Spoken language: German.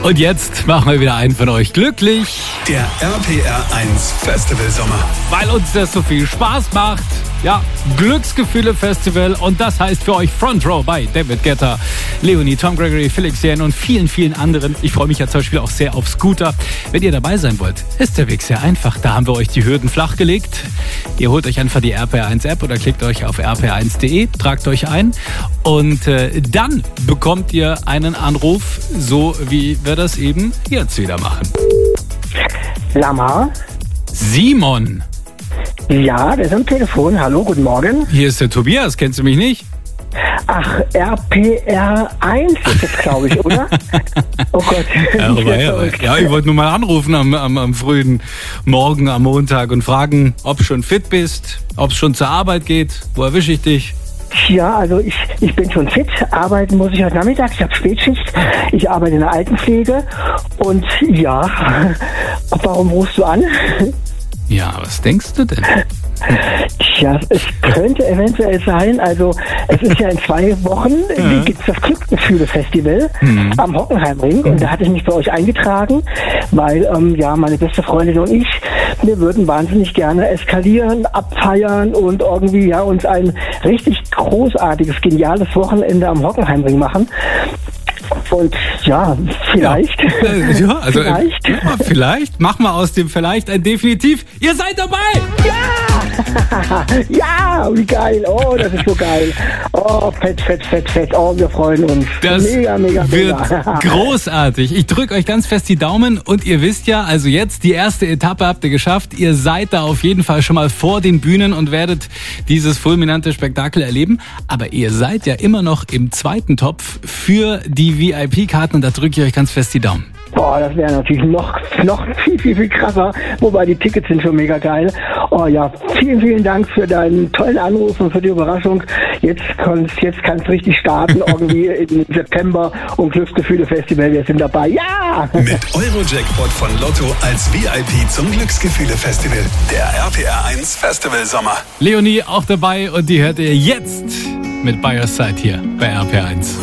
Und jetzt machen wir wieder einen von euch glücklich. Der RPR 1 Festival Sommer. Weil uns das so viel Spaß macht. Ja, Glücksgefühle Festival. Und das heißt für euch Front Row bei David Guetta, Leonie, Tom Gregory, Felix Jähn und vielen, vielen anderen. Ich freue mich ja zum Beispiel auch sehr auf Scooter. Wenn ihr dabei sein wollt, ist der Weg sehr einfach. Da haben wir euch die Hürden flachgelegt. Ihr holt euch einfach die RPR 1 App oder klickt euch auf rpr1.de, tragt euch ein und dann bekommt ihr einen Anruf, so wie wir das eben jetzt wieder machen. Lama? Simon. Ja, der ist am Telefon. Hallo, guten Morgen. Hier ist der Tobias, kennst du mich nicht? Ach, RPR 1 ist das, glaube ich, oder? Oh Gott. Ja, ich wollte nur mal anrufen am frühen Morgen, am Montag und fragen, ob du schon fit bist, ob es schon zur Arbeit geht. Wo erwische ich dich? Ja, also ich bin schon fit. Arbeiten muss ich heute Nachmittag. Ich habe Spätschicht. Ich arbeite in der Altenpflege. Und ja, warum rufst du an? Ja, was denkst du denn? Tja, es könnte eventuell sein, also es ist ja in 2 Wochen, gibt es das Glücksgefühle-Festival am Hockenheimring und da hatte ich mich bei euch eingetragen, weil meine beste Freundin und ich, wir würden wahnsinnig gerne eskalieren, abfeiern und irgendwie uns ein richtig großartiges, geniales Wochenende am Hockenheimring machen. Und ja, vielleicht. Ja, also vielleicht. Machen wir aus dem vielleicht ein definitiv. Ihr seid dabei! Ja! Ja, wie geil. Oh, das ist so geil. Oh, fett. Oh, wir freuen uns. Das mega. wird großartig. Ich drücke euch ganz fest die Daumen und ihr wisst ja, also jetzt die erste Etappe habt ihr geschafft. Ihr seid da auf jeden Fall schon mal vor den Bühnen und werdet dieses fulminante Spektakel erleben. Aber ihr seid ja immer noch im zweiten Topf für die VIP-Karten und da drücke ich euch ganz fest die Daumen. Boah, das wäre natürlich noch viel krasser, wobei die Tickets sind schon mega geil. Oh ja, vielen Dank für deinen tollen Anruf und für die Überraschung. Jetzt kannst du richtig starten, irgendwie im September und Glücksgefühle-Festival, wir sind dabei. Ja! Mit Euro-Jackpot von Lotto als VIP zum Glücksgefühle-Festival. Der RPR 1 Festival Sommer. Leonie auch dabei und die hört ihr jetzt mit By Your Side hier bei RPR 1.